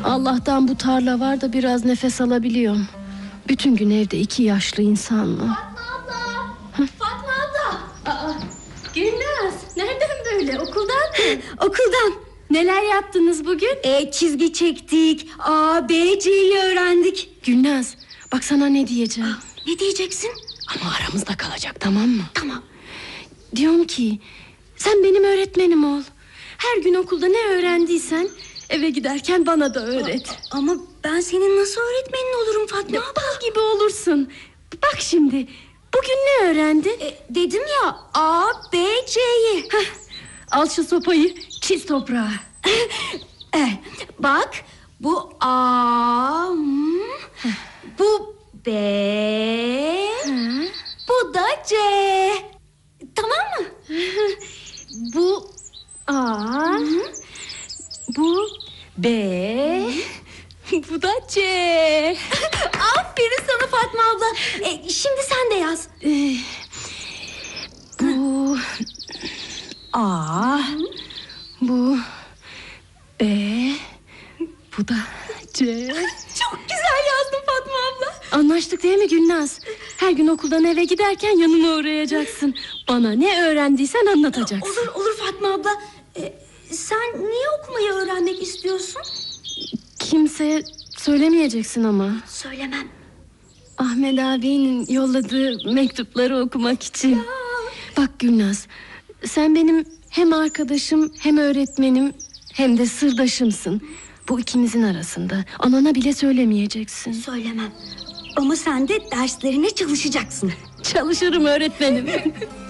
Allah'tan bu tarla var da biraz nefes alabiliyorum. Bütün gün evde iki yaşlı insan mı? Fatma abla. Fatma abla. Gülnaz, nereden böyle? Okuldan mı? Okuldan. Neler yaptınız bugün? Çizgi çektik. A, B, C'yi öğrendik. Gülnaz, bak sana ne diyeceğim. Ne diyeceksin? Ama aramızda kalacak, tamam mı? Tamam. Diyorum ki sen benim öğretmenim ol. Her gün okulda ne öğrendiysen eve giderken bana da öğret. Ama ben senin nasıl öğretmenin olurum Fatma abla? Bal gibi olursun. Bak şimdi, bugün ne öğrendin? Dedim ya, A, B, C'yi. Al şu sopayı, çiz toprağa. Bak, bu A, bu B, bu da C. Tamam mı? Bu A, bu B, bu da C. Aferin sana Fatma abla. Şimdi sen de yaz. Bu A, bu B, bu da C. Çok güzel yazdın Fatma abla. Anlaştık değil mi Gülnaz? Her gün okuldan eve giderken yanıma uğrayacaksın. Bana ne öğrendiysen anlatacaksın. Olur Fatma abla. Sen niye okumayı öğrenmek istiyorsun? Kimseye söylemeyeceksin ama. Söylemem. Ahmet abinin yolladığı mektupları okumak için. Bak Gülnaz, sen benim hem arkadaşım hem öğretmenim hem de sırdaşımsın. Bu ikimizin arasında. Anana bile söylemeyeceksin. Söylemem. Ama sen de derslerine çalışacaksın. Çalışırım öğretmenim.